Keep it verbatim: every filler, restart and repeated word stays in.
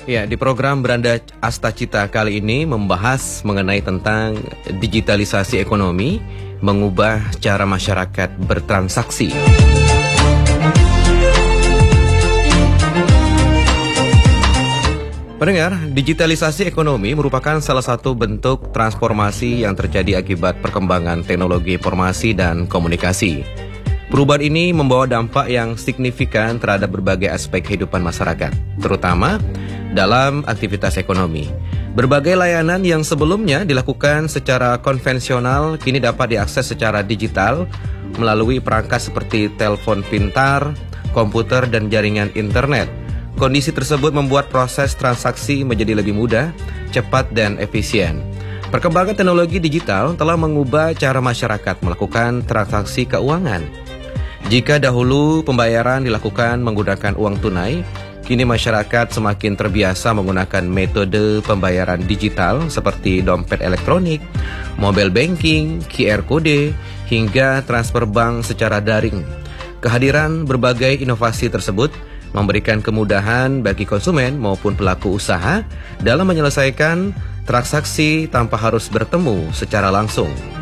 Ya, di program Beranda Astacita kali ini membahas mengenai tentang digitalisasi ekonomi, mengubah cara masyarakat bertransaksi. Pendengar, digitalisasi ekonomi merupakan salah satu bentuk transformasi yang terjadi akibat perkembangan teknologi informasi dan komunikasi. Perubahan ini membawa dampak yang signifikan terhadap berbagai aspek kehidupan masyarakat, terutama dalam aktivitas ekonomi. Berbagai layanan yang sebelumnya dilakukan secara konvensional kini dapat diakses secara digital melalui perangkat seperti telepon pintar, komputer, dan jaringan internet. Kondisi tersebut membuat proses transaksi menjadi lebih mudah, cepat, dan efisien. Perkembangan teknologi digital telah mengubah cara masyarakat melakukan transaksi keuangan. Jika dahulu pembayaran dilakukan menggunakan uang tunai, kini masyarakat semakin terbiasa menggunakan metode pembayaran digital seperti dompet elektronik, mobile banking, Q R kode, hingga transfer bank secara daring. Kehadiran berbagai inovasi tersebut memberikan kemudahan bagi konsumen maupun pelaku usaha dalam menyelesaikan transaksi tanpa harus bertemu secara langsung.